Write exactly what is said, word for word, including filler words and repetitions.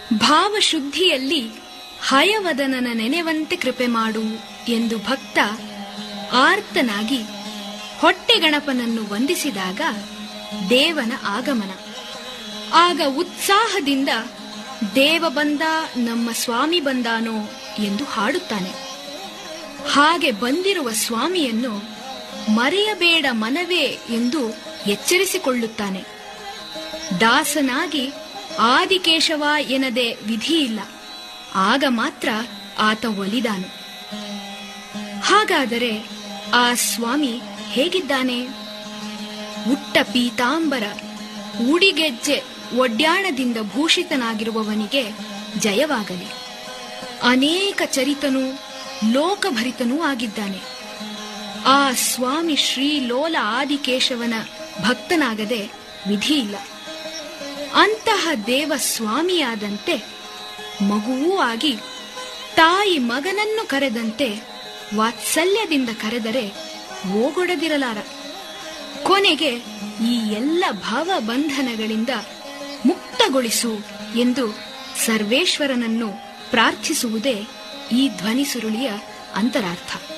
ಭಾವಶುದ್ಧಿಯಲ್ಲಿ ಹಯವದನನ ನೆನೆವಂತೆ ಕೃಪೆ ಮಾಡು ಎಂದು ಭಕ್ತ ಆರ್ತನಾಗಿ ಹೊಟ್ಟೆ ಗಣಪನನ್ನು ವಂದಿಸಿದಾಗ ದೇವನ ಆಗಮನ. ಆಗ ಉತ್ಸಾಹದಿಂದ ದೇವ ಬಂದ, ನಮ್ಮ ಸ್ವಾಮಿ ಬಂದಾನೋ ಎಂದು ಹಾಡುತ್ತಾನೆ. ಹಾಗೆ ಬಂದಿರುವ ಸ್ವಾಮಿಯನ್ನು ಮರೆಯಬೇಡ ಮನವೇ ಎಂದು ಎಚ್ಚರಿಸಿಕೊಳ್ಳುತ್ತಾನೆ. ದಾಸನಾಗಿ ಆದಿಕೇಶವ ಎನ್ನದೆ ವಿಧಿಯಿಲ್ಲ, ಆಗ ಮಾತ್ರ ಆತ ಒಲಿದಾನು. ಹಾಗಾದರೆ ಆ ಸ್ವಾಮಿ ಹೇಗಿದ್ದಾನೆ? ಉಟ್ಟ ಪೀತಾಂಬರ ಉಡಿಗೆಜ್ಜೆ ಒಡ್ಯಾಣದಿಂದ ಭೂಷಿತನಾಗಿರುವವನಿಗೆ ಜಯವಾಗಲಿ. ಅನೇಕ ಚರಿತನೂ ಲೋಕಭರಿತನೂ ಆಗಿದ್ದಾನೆ. ಆ ಸ್ವಾಮಿ ಶ್ರೀಲೋಲ ಆದಿಕೇಶವನ ಭಕ್ತನಾಗದೆ ವಿಧಿಯಿಲ್ಲ. ಅಂತಹ ದೇವ ಸ್ವಾಮಿಯಾದಂತೆ ಮಗುವೂ ಆಗಿ ತಾಯಿ ಮಗನನ್ನು ಕರೆದಂತೆ ವಾತ್ಸಲ್ಯದಿಂದ ಕರೆದರೆ ಓಗೊಡದಿರಲಾರ. ಕೊನೆಗೆ ಈ ಎಲ್ಲ ಭಾವಬಂಧನಗಳಿಂದ ಮುಕ್ತಗೊಳಿಸು ಎಂದು ಸರ್ವೇಶ್ವರನನ್ನು ಪ್ರಾರ್ಥಿಸುವುದೇ ಈ ಧ್ವನಿ ಸುರುಳಿಯ ಅಂತರಾರ್ಥ.